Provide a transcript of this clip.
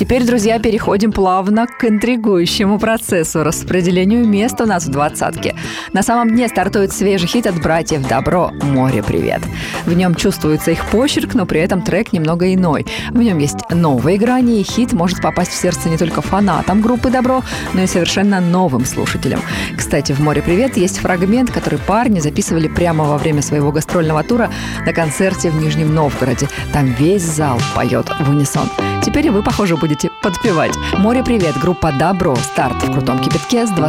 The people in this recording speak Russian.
теперь, друзья, переходим плавно к интригующему процессу распределению мест у нас в двадцатке. На самом дне стартует свежий хит от братьев Добро «Море, привет». В нем чувствуется их почерк, но при этом трек немного иной. В нем есть новые грани, и хит может попасть в сердце не только фанатам группы Добро, но и совершенно новым слушателям. Кстати, в «Море, привет» есть фрагмент, который парни записывали прямо во время своего гастрольного тура на концерте в Нижнем Новгороде. Там весь зал поет в унисон. Теперь и вы, похоже, будете подпевать. «Море, привет», группа Добро. Старт в крутом кипятке с 20